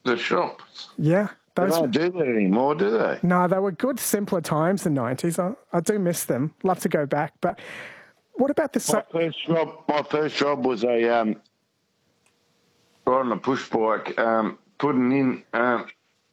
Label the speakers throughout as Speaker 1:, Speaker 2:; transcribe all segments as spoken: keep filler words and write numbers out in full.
Speaker 1: the shops.
Speaker 2: Yeah.
Speaker 1: They
Speaker 2: Those,
Speaker 1: don't do that anymore, do they?
Speaker 2: no, they were good, simpler times, the nineties. I, I do miss them. Love to go back. But what about the...
Speaker 1: My
Speaker 2: So-
Speaker 1: first job, my first job was a um, riding a push bike, um, putting in... Um,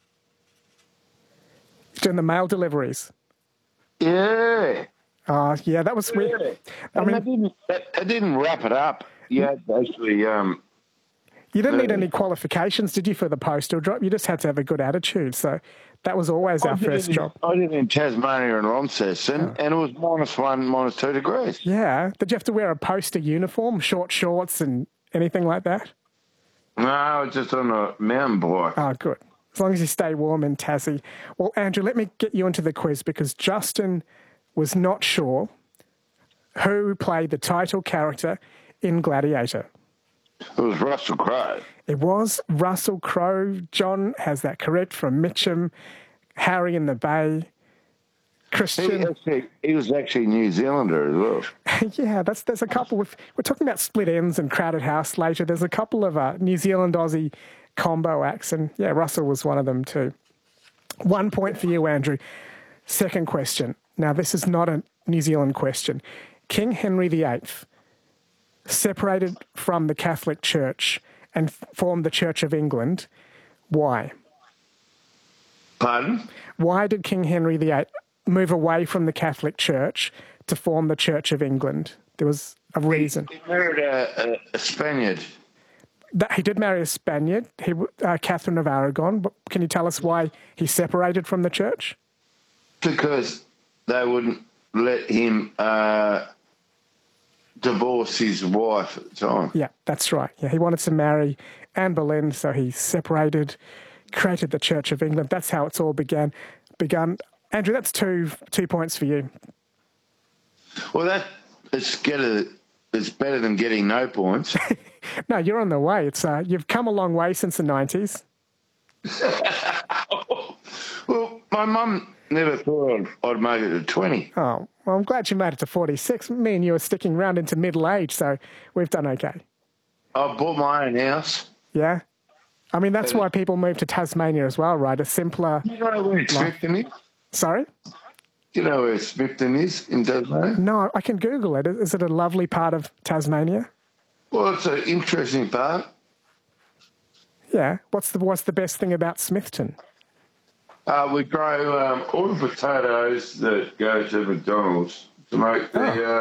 Speaker 2: doing the mail deliveries?
Speaker 1: yeah.
Speaker 2: Oh, yeah, that was...
Speaker 1: Yeah.
Speaker 2: weird. I
Speaker 1: And
Speaker 2: mean,
Speaker 1: they didn't, they, they didn't wrap it up. You had to actually... Um,
Speaker 2: you didn't need
Speaker 1: uh,
Speaker 2: any qualifications, did you, for the postal job? You just had to have a good attitude. So that was always
Speaker 1: I
Speaker 2: our
Speaker 1: did
Speaker 2: first
Speaker 1: it in,
Speaker 2: job.
Speaker 1: I did it in Tasmania and Launceston,
Speaker 2: Oh.
Speaker 1: and it was minus one, minus two degrees.
Speaker 2: Yeah. Did you have to wear a poster uniform, short shorts and anything like that?
Speaker 1: No, just on a mountain bike.
Speaker 2: Oh, good. As long as you stay warm in Tassie. Well, Andrew, let me get you into the quiz because Justin was not sure who played the title character in Gladiator.
Speaker 1: It was Russell Crowe.
Speaker 2: It was Russell Crowe. John has that correct from Mitcham, Harry in the Bay,
Speaker 1: He,
Speaker 2: Christian.
Speaker 1: actually, he was actually a New Zealander as well.
Speaker 2: Yeah, that's there's a couple of... We're talking about Split Ends and Crowded House later. There's a couple of uh, New Zealand-Aussie combo acts, and yeah, Russell was one of them too. One point for you, Andrew. Second question. Now, this is not a New Zealand question. King Henry the Eighth separated from the Catholic Church and formed the Church of England. Why?
Speaker 1: Pardon?
Speaker 2: Why did King Henry the Eighth move away from the Catholic Church to form the Church of England? There was a reason.
Speaker 1: He married a, a, a Spaniard.
Speaker 2: That he did marry a Spaniard, he, uh, Catherine of Aragon. But can you tell us why he separated from the church?
Speaker 1: Because they wouldn't let him uh, divorce his wife at the time.
Speaker 2: Yeah, that's right. Yeah, he wanted to marry Anne Boleyn, so he separated, created the Church of England. That's how it's all began. Begun. Andrew, that's two two points for you.
Speaker 1: Well, that it's, get a, it's better than getting no points.
Speaker 2: No, you're on the way. It's uh, you've come a long way since the nineties.
Speaker 1: Well, my mum never thought I'd, I'd make it to twenty.
Speaker 2: Oh, well, I'm glad you made it to forty-six. Me and you are sticking around into middle age, so we've done okay.
Speaker 1: I bought my own house.
Speaker 2: Yeah? I mean, that's why people move to Tasmania as well, right? A simpler...
Speaker 1: You know where Smithton is?
Speaker 2: Sorry?
Speaker 1: You know where Smithton is in Tasmania?
Speaker 2: No, I can Google it. Is it a lovely part of Tasmania?
Speaker 1: Well, it's an interesting part.
Speaker 2: Yeah. What's the What's the best thing about Smithton?
Speaker 1: Uh, we grow um, all the potatoes that go to McDonald's to make the
Speaker 2: Oh.
Speaker 1: uh,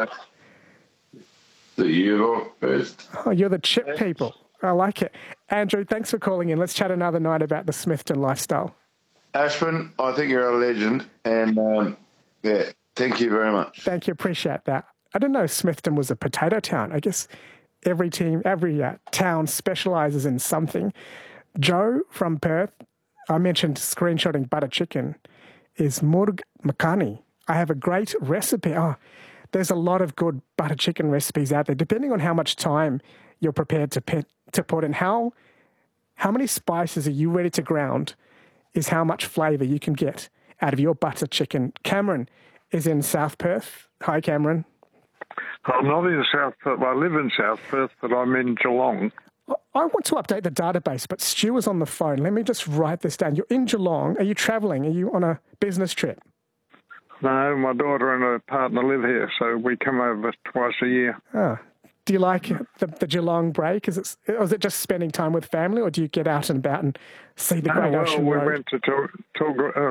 Speaker 1: the Yule first.
Speaker 2: Oh, you're the chip people. I like it. Andrew, thanks for calling in. Let's chat another night about the Smithton lifestyle.
Speaker 1: Ashwin, I think you're a legend, and um, yeah, thank you very much.
Speaker 2: Thank you. Appreciate that. I didn't know Smithton was a potato town. I guess every team, every uh, town specialises in something. Joe from Perth, I mentioned screenshotting butter chicken, is Murg Makani. I have a great recipe. Oh, there's a lot of good butter chicken recipes out there, depending on how much time you're prepared to put, to put in. How, how many spices are you ready to ground is how much flavour you can get out of your butter chicken. Cameron is in South Perth. Hi, Cameron.
Speaker 3: I'm not in South Perth. I live in South Perth, but I'm in Geelong.
Speaker 2: I want to update the database, but Stu is on the phone. Let me just write this down. You're in Geelong. Are you travelling? Are you on a business trip?
Speaker 3: No, my daughter and her partner live here, so we come over twice a year.
Speaker 2: Ah. Do you like the, the Geelong break? Is it, or is it just spending time with family, or do you get out and about and see the Great
Speaker 3: oh, well,
Speaker 2: Ocean
Speaker 3: we
Speaker 2: Road?
Speaker 3: went to Tor- Tor- uh,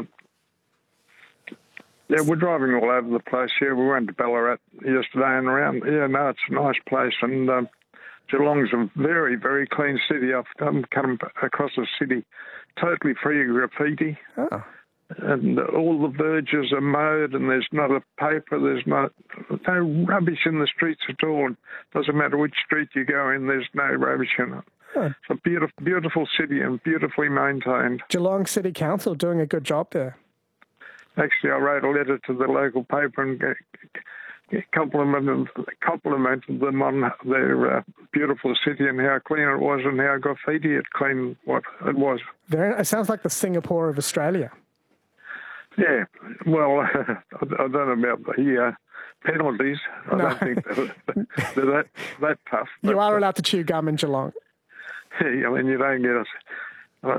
Speaker 3: yeah, we're driving all over the place here. We went to Ballarat yesterday and around. Yeah, no, it's a nice place, and um, Geelong's a very, very clean city. I've come, come across a city totally free of graffiti.
Speaker 2: Oh.
Speaker 3: And all the verges are mowed, and there's not a paper, there's not no rubbish in the streets at all. It doesn't matter which street you go in, there's no rubbish in it.
Speaker 2: Huh.
Speaker 3: It's a beautiful, beautiful city and beautifully maintained.
Speaker 2: Geelong City Council doing a good job there.
Speaker 3: Actually, I wrote a letter to the local paper and complimented, complimented them on their uh, beautiful city and how clean it was and how graffiti it clean what it was.
Speaker 2: Very, it sounds like the Singapore of Australia.
Speaker 3: Yeah, well, I don't know about the uh, penalties. I
Speaker 2: No.
Speaker 3: don't think they're, they're that, that tough.
Speaker 2: You
Speaker 3: but,
Speaker 2: are allowed to chew gum in Geelong.
Speaker 3: I mean, you don't get a